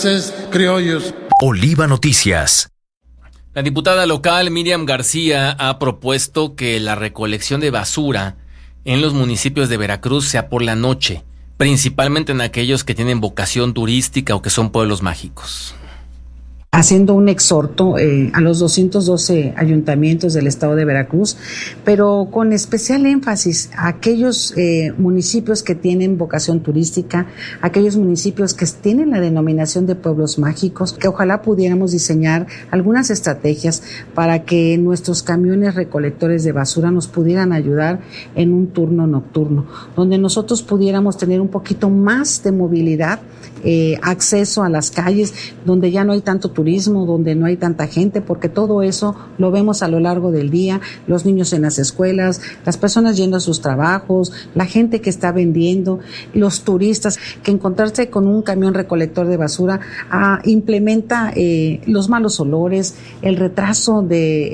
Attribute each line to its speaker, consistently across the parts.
Speaker 1: raíces criollos.
Speaker 2: Oliva Noticias.
Speaker 3: La diputada local Miriam García ha propuesto que la recolección de basura en los municipios de Veracruz sea por la noche, principalmente en aquellos que tienen vocación turística o que son pueblos mágicos.
Speaker 4: Haciendo un exhorto a los 212 ayuntamientos del estado de Veracruz, pero con especial énfasis a aquellos municipios que tienen vocación turística, aquellos municipios que tienen la denominación de pueblos mágicos, que ojalá pudiéramos diseñar algunas estrategias para que nuestros camiones recolectores de basura nos pudieran ayudar en un turno nocturno, donde nosotros pudiéramos tener un poquito más de movilidad, acceso a las calles, donde ya no hay tanto turismo, donde no hay tanta gente, porque todo eso lo vemos a lo largo del día, los niños en las escuelas, las personas yendo a sus trabajos, la gente que está vendiendo, los turistas, que encontrarse con un camión recolector de basura implementa los malos olores, el retraso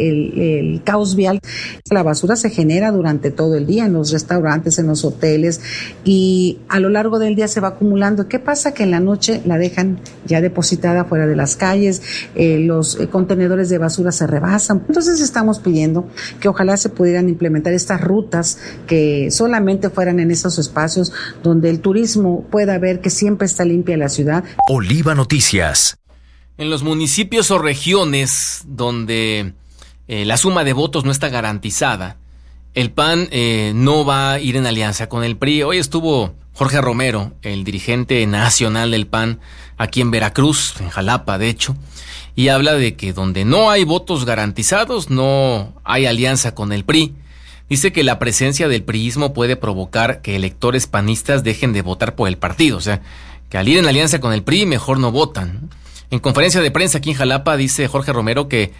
Speaker 4: del caos vial. La basura se genera durante todo el día en los restaurantes, en los hoteles, y a lo largo del día se va acumulando. ¿Qué pasa? Que en la noche la dejan ya depositada fuera de las calles, los contenedores de basura se rebasan. Entonces estamos pidiendo que ojalá se pudieran implementar estas rutas que solamente fueran en esos espacios donde el turismo pueda ver que siempre está limpia la ciudad.
Speaker 2: Oliva Noticias.
Speaker 3: En los municipios o regiones donde la suma de votos no está garantizada, el PAN no va a ir en alianza con el PRI. Hoy estuvo Jorge Romero, el dirigente nacional del PAN, aquí en Veracruz, en Jalapa, de hecho, y habla de que donde no hay votos garantizados, no hay alianza con el PRI. Dice que la presencia del priismo puede provocar que electores panistas dejen de votar por el partido, o sea, que al ir en alianza con el PRI, mejor no votan. En conferencia de prensa aquí en Jalapa, dice Jorge Romero que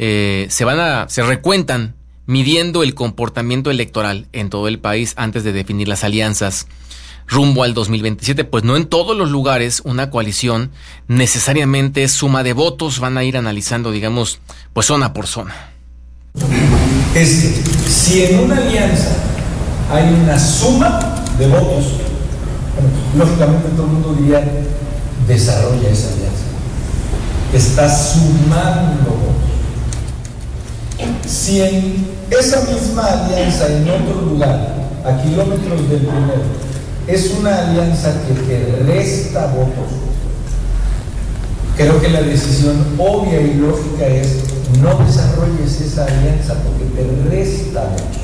Speaker 3: se recuentan midiendo el comportamiento electoral en todo el país antes de definir las alianzas rumbo al 2027, pues no en todos los lugares una coalición necesariamente es suma de votos, van a ir analizando, digamos, pues zona por zona.
Speaker 5: Si en una alianza hay una suma de votos, lógicamente todo el mundo diría, desarrolla esa alianza. Está sumando votos. Si en esa misma alianza en otro lugar, a kilómetros del primero, es una alianza que te resta votos, creo que la decisión obvia y lógica es no desarrolles esa alianza porque te resta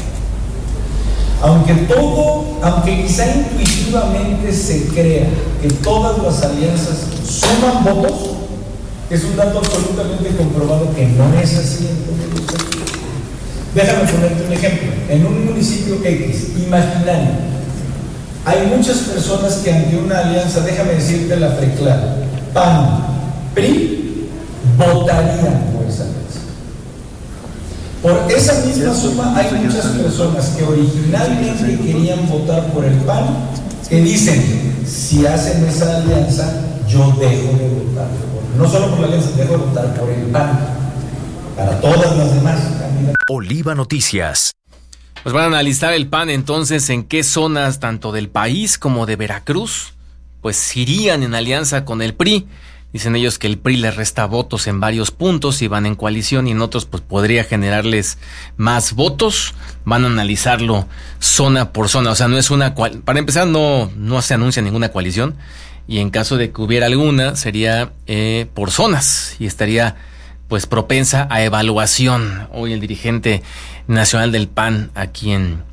Speaker 5: votos. Aunque quizá intuitivamente se crea que todas las alianzas suman votos, es un dato absolutamente comprobado que no es así en todos los casos. Déjame ponerte un ejemplo. En un municipio X, imaginario, hay muchas personas que ante una alianza, déjame decirte la preclara, PAN, PRI, votarían por esa alianza. Por esa misma suma hay muchas personas que originalmente querían votar por el PAN, que dicen, si hacen esa alianza, yo dejo de votar no solo por la alianza, dejo de votar por el PAN, para todas las demás candidatas.
Speaker 2: Oliva Noticias.
Speaker 3: Pues van a analizar el PAN entonces en qué zonas tanto del país como de Veracruz pues irían en alianza con el PRI. Dicen ellos que el PRI les resta votos en varios puntos y van en coalición y en otros pues podría generarles más votos. Van a analizarlo zona por zona, o sea, no es para empezar no se anuncia ninguna coalición y en caso de que hubiera alguna sería por zonas y estaría pues propensa a evaluación. Hoy el dirigente nacional del PAN aquí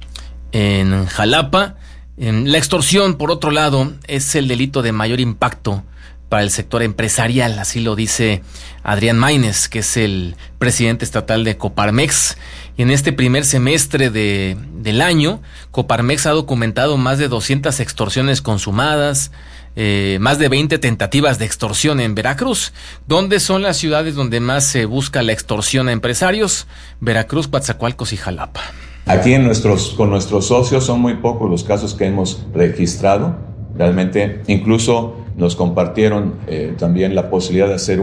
Speaker 3: en Jalapa. La extorsión, por otro lado, es el delito de mayor impacto para el sector empresarial, así lo dice Adrián Maínez, que es el presidente estatal de Coparmex. Y en este primer semestre del año, Coparmex ha documentado más de 200 extorsiones consumadas, más de 20 tentativas de extorsión en Veracruz. ¿Dónde son las ciudades donde más se busca la extorsión a empresarios? Veracruz, Coatzacoalcos y Jalapa.
Speaker 6: Aquí con nuestros socios son muy pocos los casos que hemos registrado. Realmente, incluso nos compartieron también la posibilidad de hacer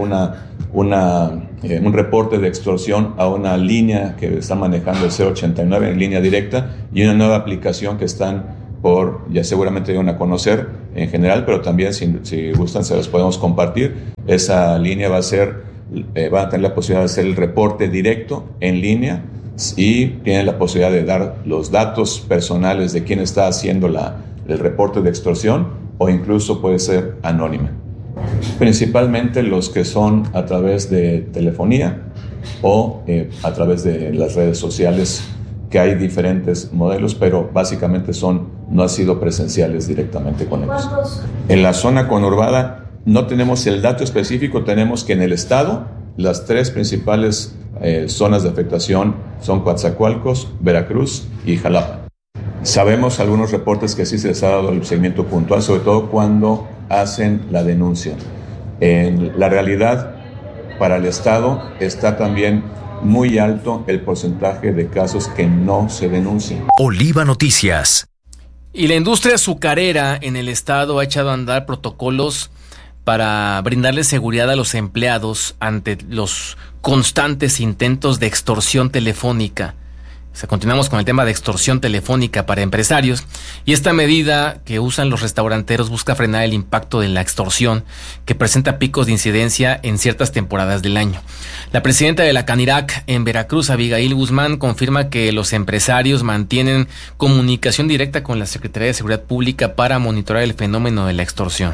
Speaker 6: un reporte de extorsión a una línea que está manejando el 089 en línea directa y una nueva aplicación que están ya seguramente van a conocer, en general, pero también si gustan se los podemos compartir. Esa línea va a tener la posibilidad de hacer el reporte directo en línea y tiene la posibilidad de dar los datos personales de quién está haciendo el reporte de extorsión, o incluso puede ser anónima. Principalmente los que son a través de telefonía o a través de las redes sociales, que hay diferentes modelos, pero básicamente no han sido presenciales directamente con ellos. En la zona conurbada no tenemos el dato específico, tenemos que en el estado las 3 principales zonas de afectación son Coatzacoalcos, Veracruz y Jalapa. Sabemos algunos reportes que sí se les ha dado el seguimiento puntual, sobre todo cuando hacen la denuncia. En la realidad, para el estado está también muy alto el porcentaje de casos que no se denuncian.
Speaker 2: Oliva Noticias.
Speaker 3: Y la industria azucarera en el estado ha echado a andar protocolos para brindarle seguridad a los empleados ante los constantes intentos de extorsión telefónica. O sea, continuamos con el tema de extorsión telefónica para empresarios, y esta medida que usan los restauranteros busca frenar el impacto de la extorsión, que presenta picos de incidencia en ciertas temporadas del año. La presidenta de la Canirac en Veracruz, Abigail Guzmán, confirma que los empresarios mantienen comunicación directa con la Secretaría de Seguridad Pública para monitorear el fenómeno de la extorsión.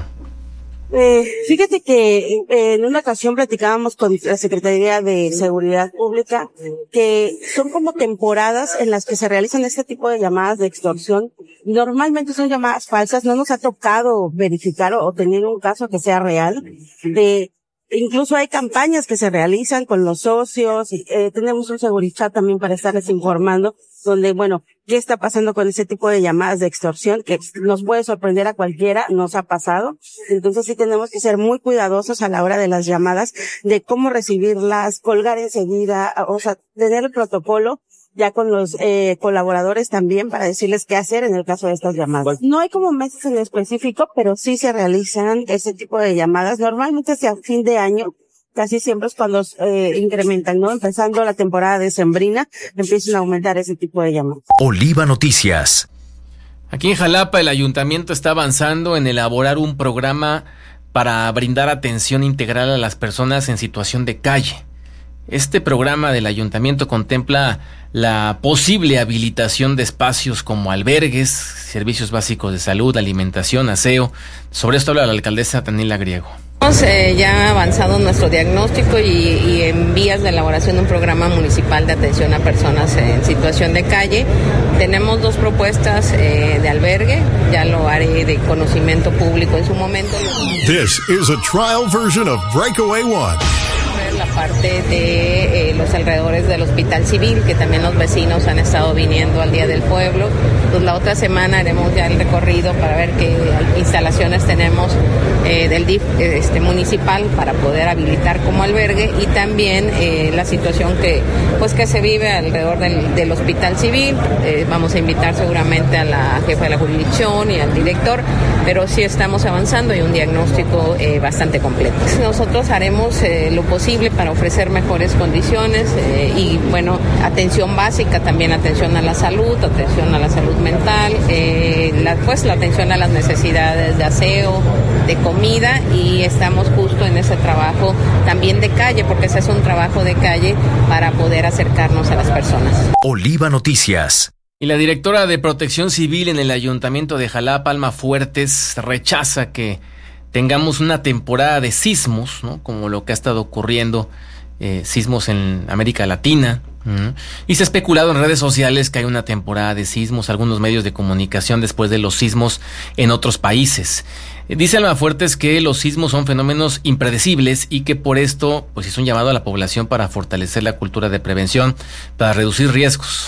Speaker 1: Fíjate que en una ocasión platicábamos con la Secretaría de Seguridad Pública que son como temporadas en las que se realizan este tipo de llamadas de extorsión. Normalmente son llamadas falsas, no nos ha tocado verificar o tener un caso que sea real. Incluso hay campañas que se realizan con los socios, tenemos un Segurichat también para estarles informando, donde, bueno, qué está pasando con ese tipo de llamadas de extorsión, que nos puede sorprender a cualquiera, nos ha pasado. Entonces sí tenemos que ser muy cuidadosos a la hora de las llamadas, de cómo recibirlas, colgar enseguida, o sea, tener el protocolo ya con los colaboradores también para decirles qué hacer en el caso de estas llamadas. No hay como meses en específico, pero sí se realizan ese tipo de llamadas. Normalmente hacia fin de año, casi siempre es cuando incrementan, ¿no? Empezando la temporada decembrina, empiezan a aumentar ese tipo de llamadas.
Speaker 2: Oliva Noticias.
Speaker 3: Aquí en Jalapa el ayuntamiento está avanzando en elaborar un programa para brindar atención integral a las personas en situación de calle. Este programa del ayuntamiento contempla la posible habilitación de espacios como albergues, servicios básicos de salud, alimentación, aseo. Sobre esto habla la alcaldesa Daniela Griego.
Speaker 7: Hemos ya avanzado en nuestro diagnóstico y en vías de elaboración de un programa municipal de atención a personas en situación de calle. Tenemos 2 propuestas de albergue, ya lo haré de conocimiento público en su momento.
Speaker 8: This is a trial version of Breakaway One.
Speaker 7: La parte de los alrededores del Hospital Civil, que también los vecinos han estado viniendo al Día del Pueblo. Pues la otra semana haremos ya el recorrido para ver qué instalaciones tenemos del DIF municipal para poder habilitar como albergue, y también la situación que se vive alrededor del Hospital Civil. Vamos a invitar seguramente a la jefa de la jurisdicción y al director, pero sí estamos avanzando y un diagnóstico bastante completo. Nosotros haremos lo posible para ofrecer mejores condiciones y bueno, atención básica, también atención a la salud mental, la atención a las necesidades de aseo, de comida, y estamos justo en ese trabajo también de calle, porque ese es un trabajo de calle para poder acercarnos a las personas.
Speaker 2: Oliva Noticias.
Speaker 3: Y la directora de Protección Civil en el Ayuntamiento de Jalapa, Alma Fuertes, rechaza que tengamos una temporada de sismos, ¿no? Como lo que ha estado ocurriendo, sismos en América Latina. Y se ha especulado en redes sociales que hay una temporada de sismos, algunos medios de comunicación después de los sismos en otros países. Dice Alma Fuertes que los sismos son fenómenos impredecibles y que por esto pues hizo un llamado a la población para fortalecer la cultura de prevención, para reducir riesgos.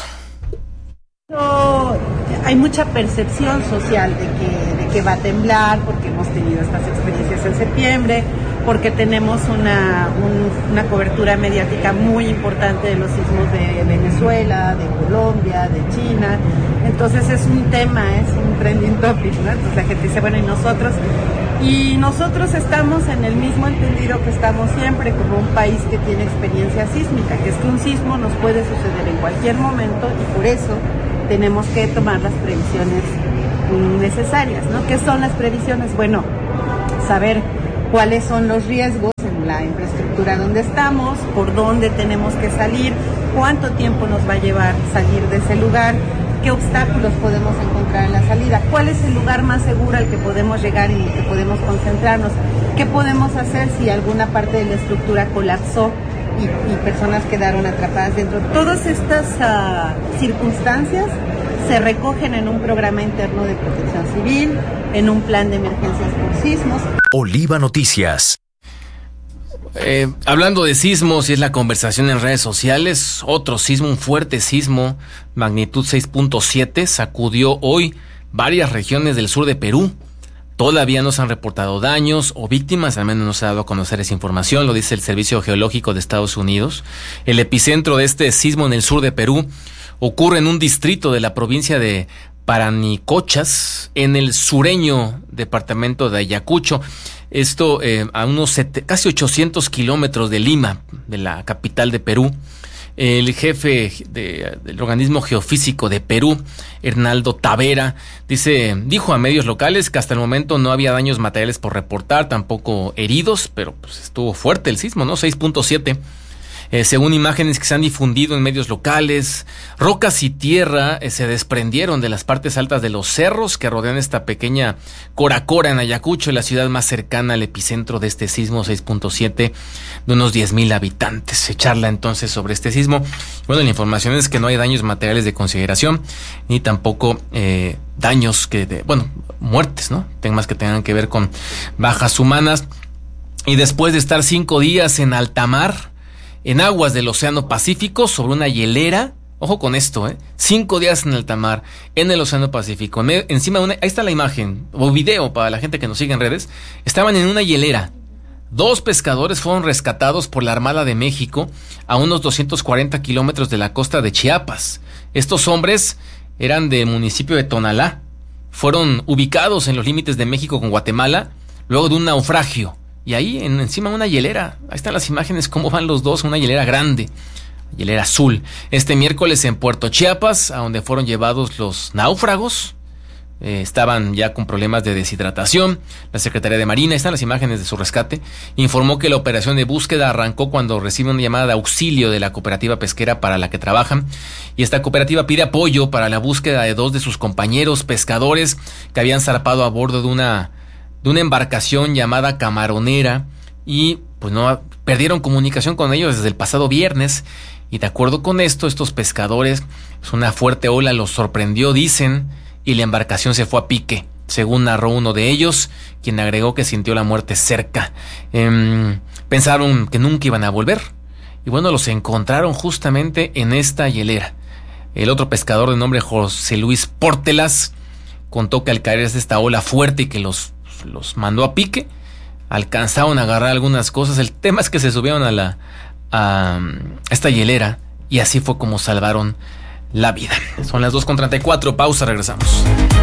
Speaker 9: Hay mucha percepción social de que va a temblar, porque hemos tenido estas experiencias en septiembre, porque tenemos una cobertura mediática muy importante de los sismos de Venezuela, de Colombia, de China. Entonces es un tema, es un trending topic, ¿no? Entonces la gente dice, bueno, ¿y nosotros estamos en el mismo entendido que estamos siempre como un país que tiene experiencia sísmica, que es que un sismo nos puede suceder en cualquier momento, y por eso tenemos que tomar las previsiones necesarias, ¿no? ¿Qué son las previsiones? Bueno, saber cuáles son los riesgos en la infraestructura donde estamos, por dónde tenemos que salir, cuánto tiempo nos va a llevar salir de ese lugar, qué obstáculos podemos encontrar en la salida, cuál es el lugar más seguro al que podemos llegar y en el que podemos concentrarnos, qué podemos hacer si alguna parte de la estructura colapsó y personas quedaron atrapadas dentro. Todas estas circunstancias se recogen en un programa interno de protección civil, en un plan de emergencias por sismos.
Speaker 2: Oliva Noticias.
Speaker 3: Hablando de sismos, y es la conversación en redes sociales, otro sismo, un fuerte sismo, magnitud 6.7, sacudió hoy varias regiones del sur de Perú. Todavía no se han reportado daños o víctimas, al menos no se ha dado a conocer esa información, lo dice el Servicio Geológico de Estados Unidos. El epicentro de este sismo en el sur de Perú ocurre en un distrito de la provincia de Paranicochas, en el sureño departamento de Ayacucho. Esto a unos casi 800 kilómetros de Lima, de la capital de Perú. El jefe del organismo geofísico de Perú, Hernaldo Tavera, dijo a medios locales que hasta el momento no había daños materiales por reportar, tampoco heridos, pero pues estuvo fuerte el sismo, ¿no? 6.7. Según imágenes que se han difundido en medios locales, rocas y tierra se desprendieron de las partes altas de los cerros que rodean esta pequeña Coracora en Ayacucho, la ciudad más cercana al epicentro de este sismo 6.7, de unos 10,000 habitantes. Se charla entonces sobre este sismo. Bueno, la información es que no hay daños materiales de consideración, ni tampoco daños muertes, ¿no? Temas que tengan que ver con bajas humanas. Y después de estar 5 días en alta mar, en aguas del Océano Pacífico, sobre una hielera, ojo con esto, 5 días en alta mar, en el Océano Pacífico, encima de ahí está la imagen, o video para la gente que nos sigue en redes, estaban en una hielera. 2 pescadores fueron rescatados por la Armada de México a unos 240 kilómetros de la costa de Chiapas. Estos hombres eran del municipio de Tonalá, fueron ubicados en los límites de México con Guatemala, luego de un naufragio. Y ahí encima una hielera, ahí están las imágenes, cómo van los dos, una hielera grande, hielera azul. Este miércoles en Puerto Chiapas, a donde fueron llevados los náufragos, estaban ya con problemas de deshidratación. La Secretaría de Marina, ahí están las imágenes de su rescate, informó que la operación de búsqueda arrancó cuando recibe una llamada de auxilio de la cooperativa pesquera para la que trabajan. Y esta cooperativa pide apoyo para la búsqueda de 2 de sus compañeros pescadores que habían zarpado a bordo de una embarcación llamada Camaronera y pues no perdieron comunicación con ellos desde el pasado viernes. Y de acuerdo con esto, estos pescadores, pues una fuerte ola los sorprendió, dicen, y la embarcación se fue a pique, según narró uno de ellos, quien agregó que sintió la muerte cerca. Pensaron que nunca iban a volver y bueno, los encontraron justamente en esta hielera. El otro pescador, de nombre José Luis Pórtelas, contó que al caerse esta ola fuerte y que los mandó a pique, alcanzaron a agarrar algunas cosas. El tema es que se subieron a esta hielera y así fue como salvaron la vida. Son las 2:34, pausa, regresamos.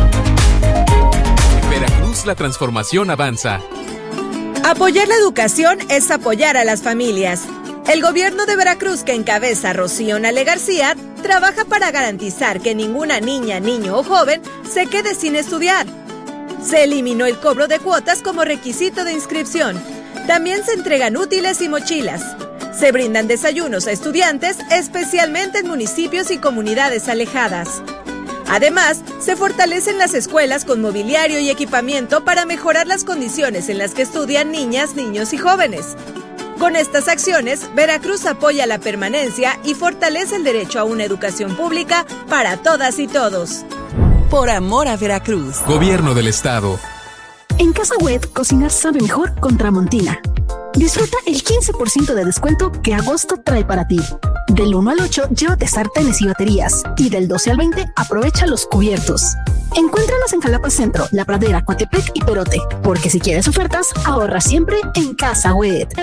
Speaker 10: En Veracruz la transformación avanza.
Speaker 11: Apoyar la educación es apoyar a las familias. El gobierno de Veracruz, que encabeza Rocío Nale García, trabaja para garantizar que ninguna niña, niño o joven se quede sin estudiar. Se eliminó el cobro de cuotas como requisito de inscripción. También se entregan útiles y mochilas. Se brindan desayunos a estudiantes, especialmente en municipios y comunidades alejadas. Además, se fortalecen las escuelas con mobiliario y equipamiento para mejorar las condiciones en las que estudian niñas, niños y jóvenes. Con estas acciones, Veracruz apoya la permanencia y fortalece el derecho a una educación pública para todas y todos.
Speaker 12: Por amor a Veracruz.
Speaker 10: Gobierno del Estado.
Speaker 13: En Casa Wet, cocinar sabe mejor con Tramontina. Disfruta el 15% de descuento que agosto trae para ti. Del 1 al 8, llévate sartenes y baterías. Y del 12 al 20, aprovecha los cubiertos. Encuéntranos en Jalapa Centro, La Pradera, Coatepec y Perote. Porque si quieres ofertas, ahorra siempre en Casa Wet.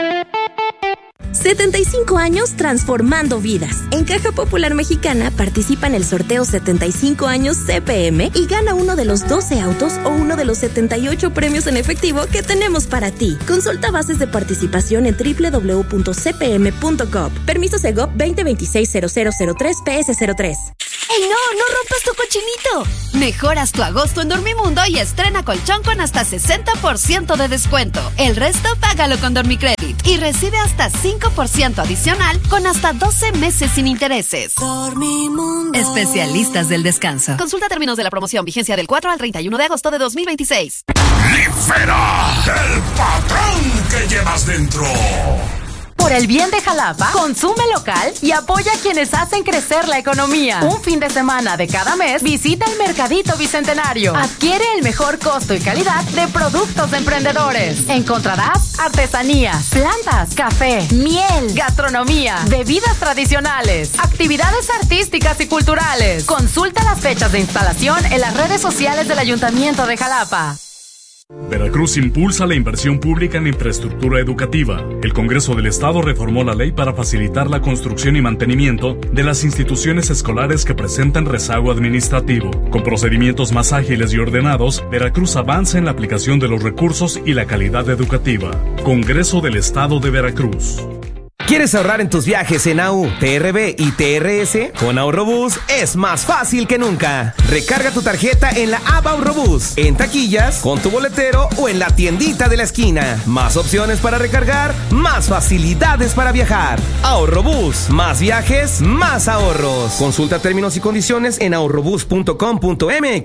Speaker 14: 75 años transformando vidas. En Caja Popular Mexicana participa en el sorteo 75 años CPM y gana uno de los 12 autos o uno de los 78 premios en efectivo que tenemos para ti. Consulta bases de participación en www.cpm.gov. Permiso Segov 2026-0003 PS03.
Speaker 15: ¡Ey, no rompas tu cochinito! Mejoras tu agosto en Dormimundo y estrena colchón con hasta 60% de descuento. El resto págalo con Dormicredit y recibe hasta 5% adicional con hasta 12 meses sin intereses. Dormimundo. Especialistas del descanso. Consulta términos de la promoción. Vigencia del 4 al 31 de agosto de 2026.
Speaker 16: ¡Libera el patrón que llevas dentro!
Speaker 17: Por el bien de Jalapa, consume local y apoya a quienes hacen crecer la economía. Un fin de semana de cada mes, visita el Mercadito Bicentenario. Adquiere el mejor costo y calidad de productos de emprendedores. Encontrarás artesanías, plantas, café, miel, gastronomía, bebidas tradicionales, actividades artísticas y culturales. Consulta las fechas de instalación en las redes sociales del Ayuntamiento de Jalapa.
Speaker 18: Veracruz impulsa la inversión pública en infraestructura educativa. El Congreso del Estado reformó la ley para facilitar la construcción y mantenimiento de las instituciones escolares que presentan rezago administrativo. Con procedimientos más ágiles y ordenados, Veracruz avanza en la aplicación de los recursos y la calidad educativa. Congreso del Estado de Veracruz.
Speaker 19: ¿Quieres ahorrar en tus viajes en AU, TRB y TRS? Con Ahorrobús es más fácil que nunca. Recarga tu tarjeta en la app Ahorrobús, en taquillas, con tu boletero o en la tiendita de la esquina. Más opciones para recargar, más facilidades para viajar. Ahorrobús, más viajes, más ahorros. Consulta términos y condiciones en ahorrobús.com.mx.